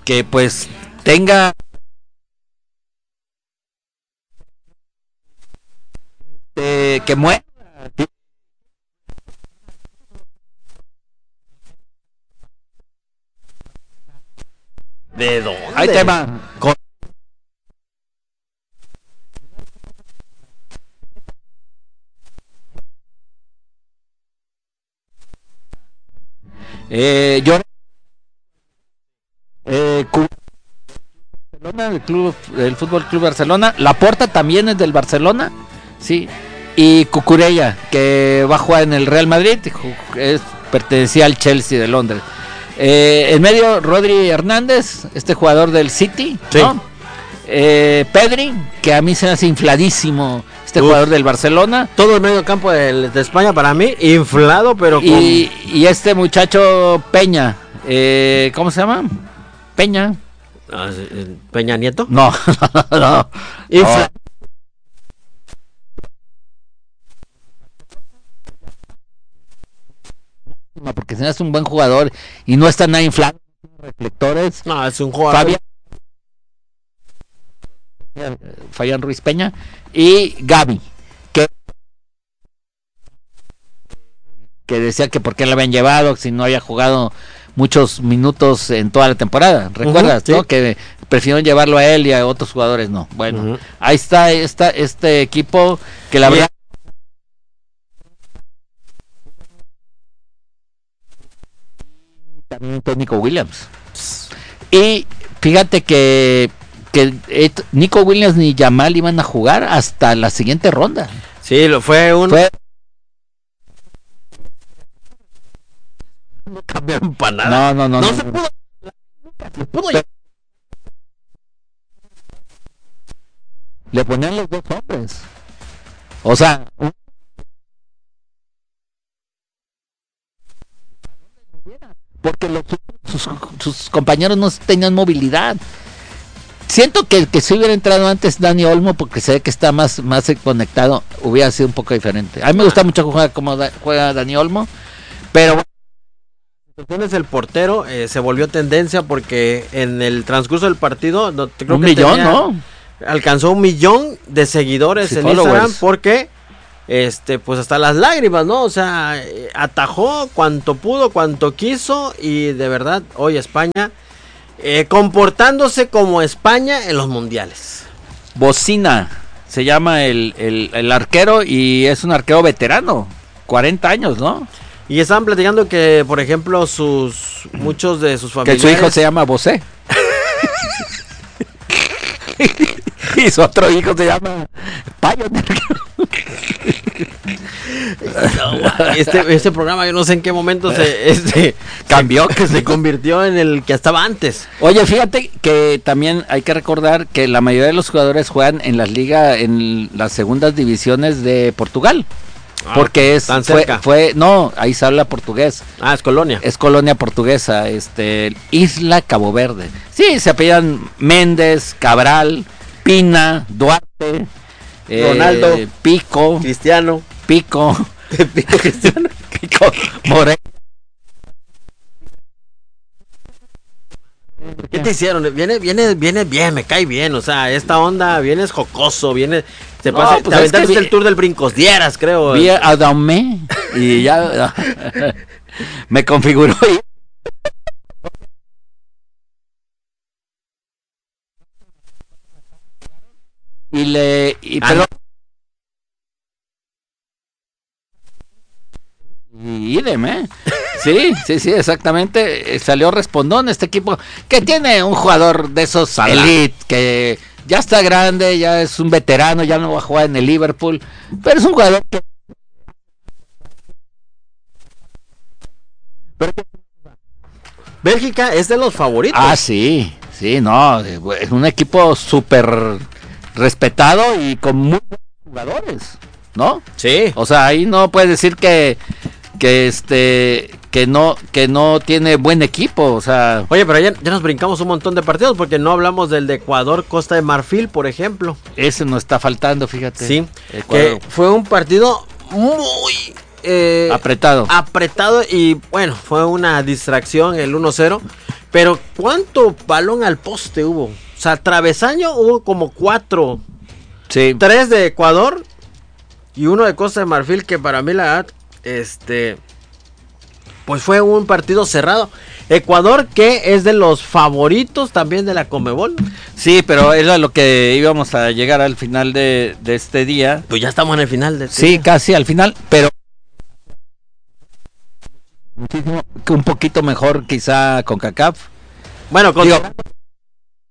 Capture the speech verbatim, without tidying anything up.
que pues tenga eh, que muera ¿De dónde? Ahí te va. Con... Eh, yo eh, Barcelona, el club, el Fútbol Club Barcelona. Laporta también es del Barcelona, sí. Y Cucurella, que va a jugar en el Real Madrid, es, pertenecía al Chelsea de Londres. Eh, en medio, Rodri Hernández, este jugador del City, sí. ¿no? Eh, Pedri, que a mí se me hace infladísimo, este Uf. jugador del Barcelona. Todo el medio campo de, de España para mí, inflado, pero con... Y, y este muchacho Peña, eh, ¿cómo se llama? Peña. ¿Peña Nieto? No, no. Infla... no. Porque si no es un buen jugador y no está nada inflado, reflectores. No, es un jugador. Fabián, Fabián Ruiz Peña y Gaby, que que decía que por qué le habían llevado, si no había jugado muchos minutos en toda la temporada. ¿Recuerdas? Uh-huh, ¿no? Sí. Que prefirieron llevarlo a él y a otros jugadores no. Bueno, uh-huh. ahí está esta, este equipo que la verdad también técnico Williams. Y fíjate que que eh, Nico Williams ni Yamal iban a jugar hasta la siguiente ronda. Sí, lo fue un fue... no cambiaron para nada. No, no, no. No, no se no. pudo. Se pudo ya. Le ponían los dos hombres. O sea, porque los, sus, sus compañeros no tenían movilidad. Siento que el que si hubiera entrado antes Dani Olmo, porque se ve que está más, más conectado, hubiera sido un poco diferente. A mí me gusta mucho jugar como da, juega Dani Olmo, pero bueno, el portero eh, se volvió tendencia porque en el transcurso del partido no, creo un que millón, tenía, ¿no? Alcanzó un millón de seguidores sí, en followers. Instagram porque este pues hasta las lágrimas, ¿no? O sea, atajó cuanto pudo, cuanto quiso y de verdad hoy España eh, comportándose como España en los mundiales. Bocina se llama el, el, el arquero y es un arquero veterano, cuarenta años, ¿no? Y estaban platicando que, por ejemplo, sus muchos de sus familiares... Que su hijo se llama Bosé. Y su otro hijo se llama Pioneer. No, este, este programa yo no sé en qué momento se este, cambió, que se convirtió en el que estaba antes. Oye, fíjate que también hay que recordar que la mayoría de los jugadores juegan en las ligas, en las segundas divisiones de Portugal. Ah, porque es fue, fue no ahí se habla portugués. Ah, es colonia. Es colonia portuguesa, este Isla Cabo Verde. Sí, se apellidan Méndez, Cabral, Pina, Duarte, Ronaldo, eh, Pico, Cristiano, Pico, Pico Cristiano, Pico Moreno. ¿Qué te hicieron? Viene, viene, viene bien, me cae bien, o sea, esta onda, vienes jocoso, viene, te no, pasa, pues te aventaste vi, el tour del Brincos Dieras, creo. Vi a Adamé y ya me configuró y... y le y ah, pero y idem, ¿eh? Sí, sí, sí, exactamente. Salió respondón este equipo que tiene un jugador de esos elite que ya está grande, ya es un veterano, ya no va a jugar en el Liverpool, pero es un jugador que Bélgica es de los favoritos. Ah, sí, sí, no, es un equipo súper respetado y con muy buenos jugadores, ¿no? Sí. O sea, ahí no puedes decir que que este que no que no tiene buen equipo, o sea. Oye, pero ya, ya nos brincamos un montón de partidos porque no hablamos del de Ecuador, Costa de Marfil, por ejemplo. Ese nos está faltando, fíjate. Sí, Ecuador. Que fue un partido muy eh, apretado. Apretado y bueno, fue una distracción el uno cero. Pero ¿cuánto balón al poste hubo? O sea, travesaño hubo como cuatro. Sí. Tres de Ecuador y uno de Costa de Marfil, que para mí la verdad, este, pues fue un partido cerrado. Ecuador, que es de los favoritos también de la Conmebol. Sí, pero era lo que íbamos a llegar al final de, de este día. Pues ya estamos en el final de este Sí, día. casi al final, pero muchísimo, un poquito mejor quizá con CONCACAF. Bueno, con... Digo,